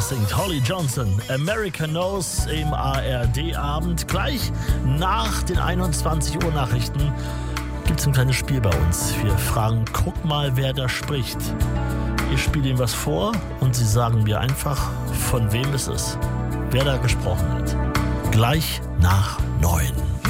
singt Holly Johnson. America Knows im ARD-Abend. Gleich nach den 21 Uhr Nachrichten gibt es ein kleines Spiel bei uns. Wir fragen, guck mal, wer da spricht. Ich spiele Ihnen was vor und Sie sagen mir einfach, von wem es ist. Wer da gesprochen hat. Gleich nach 9.